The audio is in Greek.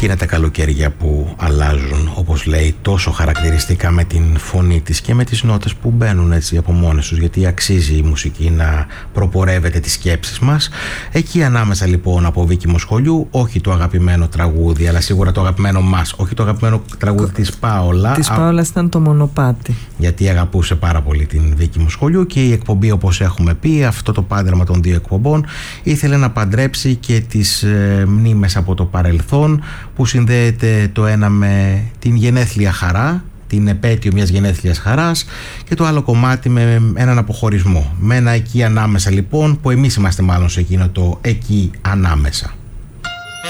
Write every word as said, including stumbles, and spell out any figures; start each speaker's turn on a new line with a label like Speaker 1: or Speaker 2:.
Speaker 1: Και είναι τα καλοκαίρια που αλλάζουν, όπως λέει, τόσο χαρακτηριστικά με την φωνή της και με τις νότες που μπαίνουν έτσι από μόνες τους, γιατί αξίζει η μουσική να προπορεύεται τις σκέψεις μας. Εκεί ανάμεσα λοιπόν από Βίκη Μοσχολιού, όχι το αγαπημένο τραγούδι, αλλά σίγουρα το αγαπημένο μας, όχι το αγαπημένο τραγούδι Κο... της Πάολα.
Speaker 2: Της Πάολας ήταν το Μονοπάτι.
Speaker 1: Γιατί αγαπούσε πάρα πολύ την Βίκη Μοσχολιού και η εκπομπή, όπως έχουμε πει, αυτό το πάντρεμα των δύο εκπομπών, ήθελε να παντρέψει και τις ε, μνήμες από το παρελθόν, που συνδέεται το ένα με την γενέθλια χαρά, την επέτειο μιας γενέθλιας χαράς, και το άλλο κομμάτι με έναν αποχωρισμό. Με ένα εκεί ανάμεσα λοιπόν, που εμείς είμαστε μάλλον σε εκείνο το εκεί ανάμεσα.